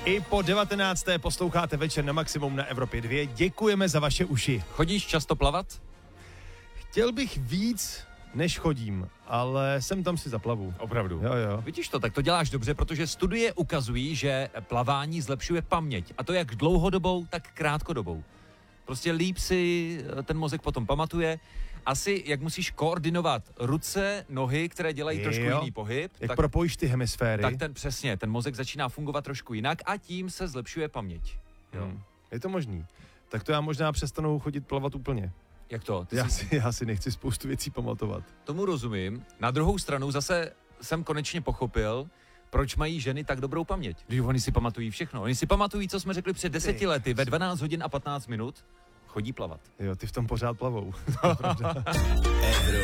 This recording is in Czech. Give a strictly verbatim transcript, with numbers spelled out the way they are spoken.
I po devatenácté posloucháte Večer na maximum na Evropě dva. Děkujeme za vaše uši. Chodíš často plavat? Chtěl bych víc, než chodím, ale sem tam si zaplavu. Opravdu. Jo, jo. Vidíš to, tak to děláš dobře, protože studie ukazují, že plavání zlepšuje paměť. A to jak dlouhodobou, tak krátkodobou. Prostě líp si ten mozek potom pamatuje. Asi, jak musíš koordinovat ruce, nohy, které dělají trošku jo. jiný pohyb. Jak tak, propojíš ty hemisféry. tak ten přesně, ten mozek začíná fungovat trošku jinak a tím se zlepšuje paměť. Jo. Hmm. Je to možný. Tak to já možná přestanu chodit plavat úplně. Jak to? Ty Já jsi... si, já si nechci spoustu věcí pamatovat. Tomu rozumím. Na druhou stranu zase jsem konečně pochopil, proč mají ženy tak dobrou paměť. Když oni si pamatují všechno. Oni si pamatují, co jsme řekli před deseti lety, ve dvanáct hodin a patnáct minut chodí plavat. Jo, ty v tom pořád plavou.